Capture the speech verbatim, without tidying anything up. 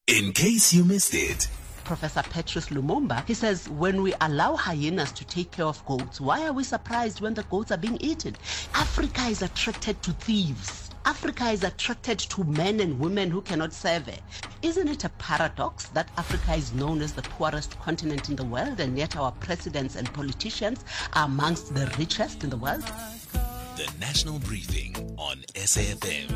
In case you missed it. Professor Petrus Lumumba, he says, when we allow hyenas to take care of goats, why are we surprised when the goats are being eaten? Africa is attracted to thieves. Africa is attracted to men and women who cannot serve her. Isn't it a paradox that Africa is known as the poorest continent in the world, and yet our presidents and politicians are amongst the richest in the world? The National Briefing on S A F M.